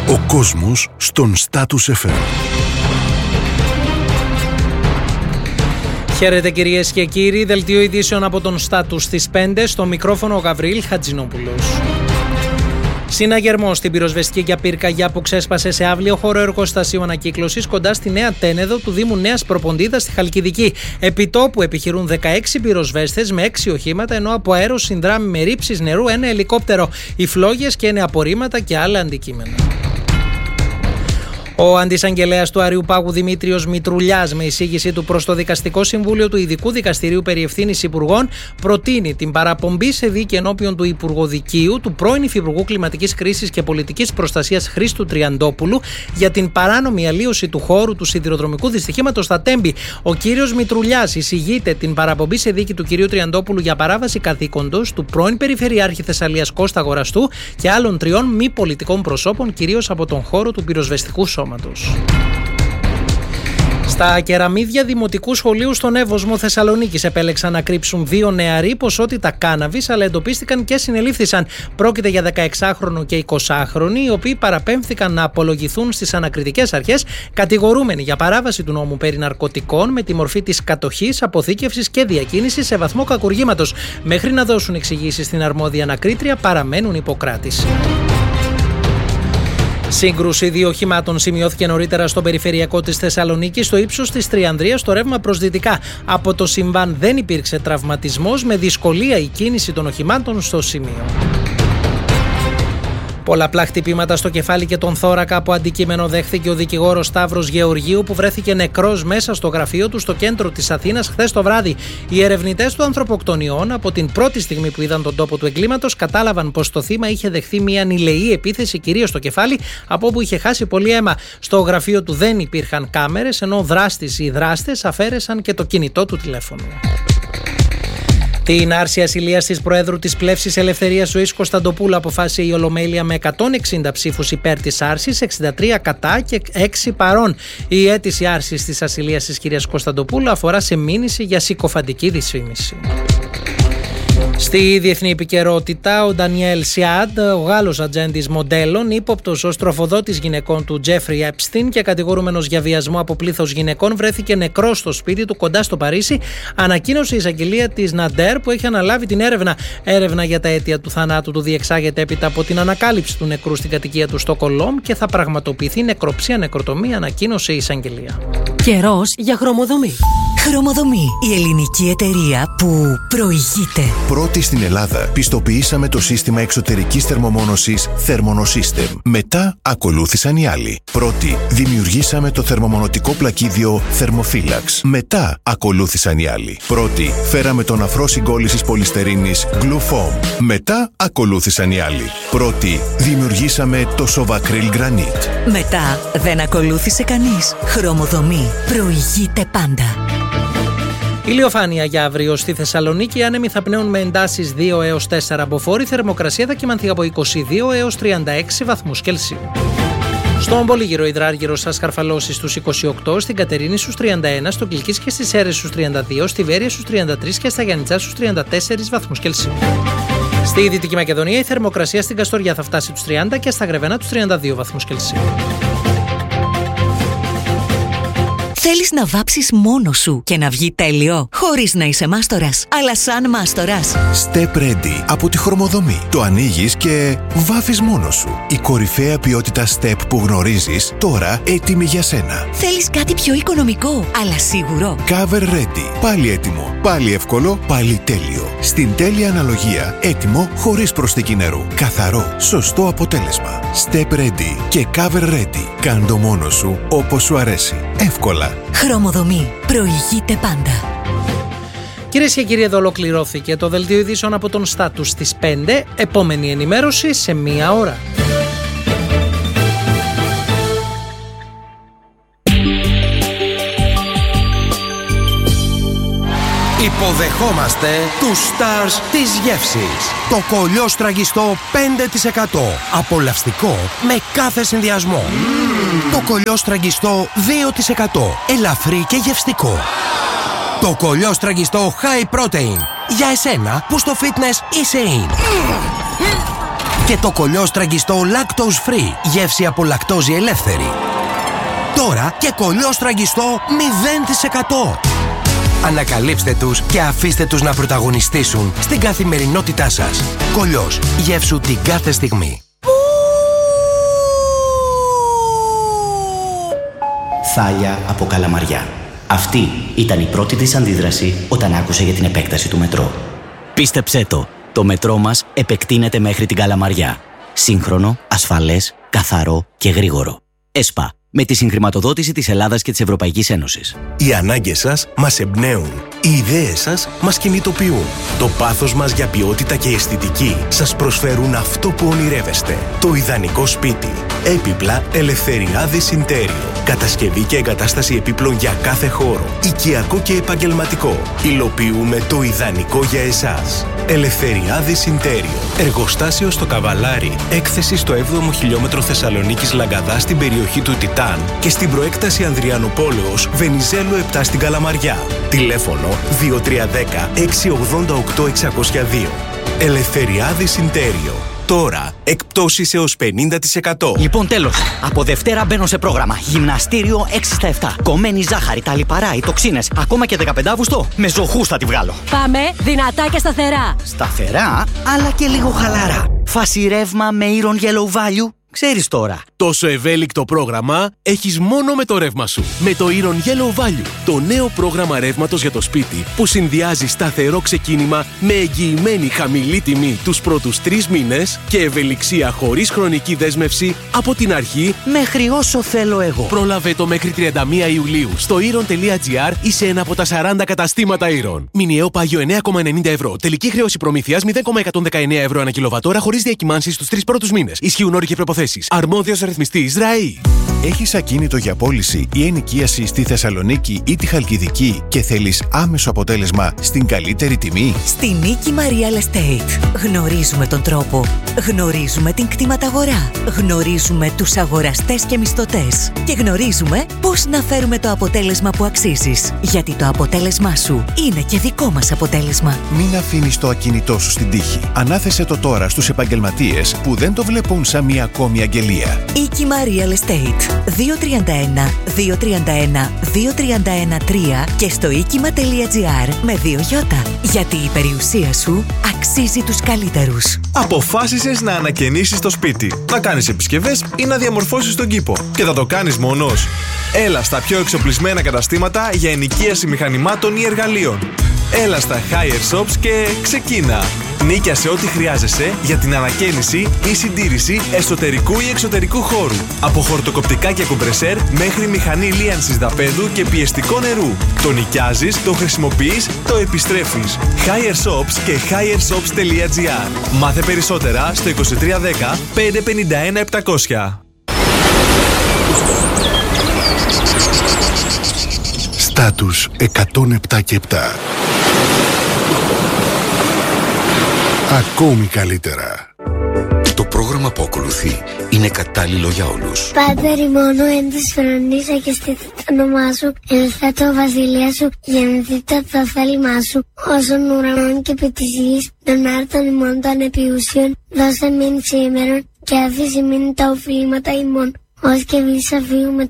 Ο κόσμος στον Status FM. Χαίρετε κυρίες και κύριοι, δελτίο ειδήσεων από τον Status στις 5, στο μικρόφωνο ο Γαβρίλ Χατζηνόπουλος. Συναγερμός στην πυροσβεστική πυρκαγιά που ξέσπασε σε αύλιο χώρο εργοστασίου ανακύκλωσης κοντά στη Νέα Τένεδο του Δήμου Νέας Προποντίδας στη Χαλκιδική. Επιτόπου επιχειρούν 16 πυροσβέστες με 6 οχήματα, ενώ από αέρος συνδράμει με ρήψεις νερού ένα ελικόπτερο. Οι φλόγες και είναι απορρίμματα και άλλα αντικείμενα. Ο αντισαγγελέας του Αριού Πάγου Δημήτριος Μητρουλιάς, με εισήγηση του προς το Δικαστικό Συμβούλιο του Ειδικού Δικαστηρίου περί ευθύνης Υπουργών, προτείνει την παραπομπή σε δίκη ενώπιον του Υπουργοδικείου του πρώην Υφυπουργού Κλιματικής Κρίσης και Πολιτικής Προστασίας Χρήστου Τριαντόπουλου για την παράνομη αλλίωση του χώρου του σιδηροδρομικού δυστυχήματος στα Τέμπη. Ο κύριος Μητρουλιάς εισηγείται την παραπομπή σε δίκη του κυρίου Τριαντόπουλου για παράβαση καθήκοντος του πρώην Περιφερειάρχη Θεσσαλίας Κώστα Αγοραστού και άλλων 3 μη πολιτικών προσώπων, κυρίως από τον χώρο του πυροσβεστικού σώματος. Στα κεραμίδια Δημοτικού Σχολείου στον Εύωσμο Θεσσαλονίκης επέλεξαν να κρύψουν 2 νεαροί ποσότητα κάναβης, αλλά εντοπίστηκαν και συνελήφθησαν. Πρόκειται για 16χρονο και 20χρονοι, οι οποίοι παραπέμφθηκαν να απολογηθούν στις ανακριτικές αρχές, κατηγορούμενοι για παράβαση του νόμου περί ναρκωτικών με τη μορφή της κατοχής, αποθήκευσης και διακίνησης σε βαθμό κακουργήματος. Μέχρι να δώσουν εξηγήσεις στην αρμόδια ανακρίτρια, παραμένουν υποκράτηση. Σύγκρουση 2 οχημάτων σημειώθηκε νωρίτερα στο περιφερειακό της Θεσσαλονίκης, στο ύψος της Τριανδρίας, στο ρεύμα προς δυτικά. Από το συμβάν δεν υπήρξε τραυματισμός, με δυσκολία η κίνηση των οχημάτων στο σημείο. Πολλαπλά χτυπήματα στο κεφάλι και τον θώρακα από αντικείμενο δέχθηκε ο δικηγόρος Σταύρος Γεωργίου, που βρέθηκε νεκρός μέσα στο γραφείο του στο κέντρο της Αθήνας χθες το βράδυ. Οι ερευνητές του ανθρωποκτονιών, από την πρώτη στιγμή που είδαν τον τόπο του εγκλήματος, κατάλαβαν πως το θύμα είχε δεχθεί μια ανηλεή επίθεση, κυρίως στο κεφάλι, από όπου είχε χάσει πολύ αίμα. Στο γραφείο του δεν υπήρχαν κάμερες, ενώ δράστης ή δράστες αφαίρεσαν και το κινητό του τηλέφωνο. Την άρση ασυλίας της Προέδρου της Πλεύσης Ελευθερίας Ζωής Κωνσταντοπούλου αποφάσισε η Ολομέλεια με 160 ψήφους υπέρ της άρσης, 63 κατά και 6 παρών. Η αίτηση άρσης της ασυλίας της κυρίας Κωνσταντοπούλου αφορά σε μήνυση για συκοφαντική δυσφήμιση. Στη διεθνή επικαιρότητα, ο Ντανιέλ Σιάντ, ο Γάλλος ατζέντης μοντέλων, ύποπτος ως τροφοδότης γυναικών του Τζέφρι Έπστιν και κατηγορούμενος για βιασμό από πλήθος γυναικών, βρέθηκε νεκρός στο σπίτι του κοντά στο Παρίσι, ανακοίνωσε η εισαγγελία της Ναντέρ, που έχει αναλάβει την έρευνα. Έρευνα για τα αίτια του θανάτου του διεξάγεται έπειτα από την ανακάλυψη του νεκρού στην κατοικία του στο Κολόμ και θα πραγματοποιηθεί νεκροψία νεκροτομία, ανακοίνωσε η εισαγγελία. Καιρός για Χρωμοδομή. Χρωμοδομή, η ελληνική εταιρεία που προηγείται. Πρώτη στην Ελλάδα πιστοποιήσαμε το σύστημα εξωτερικής θερμομόνωσης Thermonosystem. Μετά ακολούθησαν οι άλλοι. Πρώτη δημιουργήσαμε το θερμομονωτικό πλακίδιο Thermophilax. Μετά ακολούθησαν οι άλλοι. Πρώτη φέραμε τον αφρό συγκόλλησης πολυστερίνης Glufoam. Μετά ακολούθησαν οι άλλοι. Πρώτη δημιουργήσαμε το Sovacryl Granite. Μετά δεν ακολούθησε κανείς. Χρωμοδομή προηγείται πάντα. Ηλιοφάνεια για αύριο στη Θεσσαλονίκη. Άνεμοι θα πνέουν με εντάσεις 2 έως 4 μποφόρ. Η θερμοκρασία θα κυμανθεί από 22 έως 36 βαθμούς Κελσίου. Στον Πολύγυρο υδράργυρος θα σκαρφαλώσει στους 28, στην Κατερίνη στους 31, στο Κιλκής και στις Σέρρες στους 32, στη Βέρεια στους 33 και στα Γιαννιτσά στους 34 βαθμούς Κελσίου. Στη Δυτική Μακεδονία η θερμοκρασία στην Καστοριά θα φτάσει τους 30 και στα Γρεβενά τους 32 βαθμούς Κελσίου. Θέλεις να βάψεις μόνος σου και να βγει τέλειο, χωρίς να είσαι μάστορας, αλλά σαν μάστορας. Step Ready από τη Χρωμοδομή. Το ανοίγεις και βάφεις μόνος σου. Η κορυφαία ποιότητα Step που γνωρίζεις, τώρα έτοιμη για σένα. Θέλεις κάτι πιο οικονομικό, αλλά σίγουρο. Cover Ready. Πάλι έτοιμο, πάλι εύκολο, πάλι τέλειο. Στην τέλεια αναλογία, έτοιμο χωρίς προσθήκη νερού. Καθαρό, σωστό αποτέλεσμα. Step Ready και Cover Ready. Κάντο μόνος σου όπως σου αρέσει. Εύκολα. Χρωμοδομή. Προηγείται πάντα. Κυρίες και κύριοι, εδώ ολοκληρώθηκε το δελτίο ειδήσεων από τον Status στις 5. Επόμενη ενημέρωση σε 1 ώρα. Υποδεχόμαστε τους stars της γεύσης. Το κολλιό στραγγιστό 5%. Απολαυστικό με κάθε συνδυασμό. Το κολλιό στραγγιστό 2%. Ελαφρύ και γευστικό. Το κολλιό στραγγιστό high protein. Για εσένα που στο fitness είσαι in. Και το κολλιόστραγγιστό Lactose Free, γεύση από λακτόζη ελεύθερη. Τώρα και κολλιόστραγγιστό 0%. Ανακαλύψτε τους και αφήστε τους να πρωταγωνιστήσουν στην καθημερινότητά σας. Κολλιός, γεύσου την κάθε στιγμή. Θάλια από Καλαμαριά. Αυτή ήταν η πρώτη της αντίδραση όταν άκουσε για την επέκταση του μετρό. Πίστεψέ το μετρό μας επεκτείνεται μέχρι την Καλαμαριά. Σύγχρονο, ασφαλές, καθαρό και γρήγορο. ΕΣΠΑ, με τη συγχρηματοδότηση της Ελλάδας και της Ευρωπαϊκής Ένωσης. Οι ανάγκες σας μας εμπνέουν. Οι ιδέες σας μας κινητοποιούν. Το πάθος μας για ποιότητα και αισθητική σας προσφέρουν αυτό που ονειρεύεστε. Το ιδανικό σπίτι. Έπιπλα Ελευθεριάδης Intérior. Κατασκευή και εγκατάσταση επίπλων για κάθε χώρο. Οικιακό και επαγγελματικό. Υλοποιούμε το ιδανικό για εσάς. Ελευθεριάδης Intérior. Εργοστάσιο στο Καβαλάρι. Έκθεση στο 7ο χιλιόμετρο Θεσσαλονίκης Λαγκαδά στην περιοχή του Τιτάν και στην προέκταση Ανδριανοπόλεως Βενιζέλου 7 στην Καλαμαριά. Τηλέφωνο 2310 688 602. Ελευθεριάδης Intérior. Τώρα, εκπτώσεις έως 50%. Λοιπόν, τέλος. Από Δευτέρα μπαίνω σε πρόγραμμα. Γυμναστήριο 6/7. Κομμένη ζάχαρη, τα λιπαρά, οι τοξίνες. Ακόμα και 15 Αύγουστο. Με ζωχούς θα τη βγάλω. Πάμε δυνατά και σταθερά. Σταθερά, αλλά και λίγο χαλαρά. Φάση ρεύμα με Iron Yellow Value. Ξέρεις τώρα. Τόσο ευέλικτο πρόγραμμα έχεις μόνο με το ρεύμα σου. Με το Iron Yellow Value, το νέο πρόγραμμα ρεύματος για το σπίτι που συνδυάζει σταθερό ξεκίνημα με εγγυημένη χαμηλή τιμή τους πρώτους 3 μήνες και ευελιξία χωρίς χρονική δέσμευση από την αρχή μέχρι όσο θέλω εγώ. Πρόλαβε το μέχρι 31 Ιουλίου στο iron.gr ή σε ένα από τα 40 καταστήματα Iron. Μηνιαίο πάγιο 9,90 ευρώ. Τελική χρέωση προμήθειας 0,119 ευρώ ανά κιλοβατόρα χωρίς διακυμάνσεις στους 3 πρώτους μήνες. Ισχύουν όροι και προϋποθέσεις. Αρμόδιος ρυθμιστής ΡΑΗ. Έχεις ακίνητο για πώληση ή ενοικίαση στη Θεσσαλονίκη ή τη Χαλκιδική και θέλεις άμεσο αποτέλεσμα στην καλύτερη τιμή? Στη Νίκημα Real Estate γνωρίζουμε τον τρόπο, γνωρίζουμε την κτηματαγορά, γνωρίζουμε τους αγοραστές και μισθωτές και γνωρίζουμε πώς να φέρουμε το αποτέλεσμα που αξίζεις. Γιατί το αποτέλεσμά σου είναι και δικό μας αποτέλεσμα. Μην αφήνεις το ακίνητό σου στην τύχη. Ανάθεσε το τώρα στους επαγγελματίες που δεν το βλέπουν σαν μια ακόμη αγγελία. Νίκημα Real Estate 231 231 231 3 και στο οίκημα.gr με 2 γιώτα. Γιατί η περιουσία σου αξίζει τους καλύτερους. Αποφάσισες να ανακαινήσεις το σπίτι, να κάνεις επισκευές ή να διαμορφώσεις τον κήπο. Και θα το κάνεις μόνος? Έλα στα πιο εξοπλισμένα καταστήματα για ενοικίαση μηχανημάτων ή εργαλείων. Έλα στα Higher Shops και ξεκίνα. Νίκιασε ό,τι χρειάζεσαι για την ανακαίνιση ή συντήρηση εσωτερικού ή εξωτερικού χώρου. Από χορτοκοπτικά και κομπρεσέρ μέχρι μηχανή λίανσης δαπέδου και πιεστικό νερού. Το νοικιάζεις, το χρησιμοποιείς, το επιστρέφεις. Higher Shops και highershops.gr. Μάθε περισσότερα στο 2310 551 700. Στάτους 107 και 7. Ακόμη καλύτερα. Το πρόγραμμα που ακολουθεί είναι κατάλληλο για όλους. Πάτερ ημώνο εν της φρονίσα και στήθη το όνομά σου, ελθέτω βασιλεία σου, γεννηθείτε το θέλημά σου, όσων ουρανών και επί της γης, των άρτων ημών των επιουσίων, δώσε μην σήμερον και αφήσει μην τα οφείλματα ημών, ως και εμείς αφήνουμε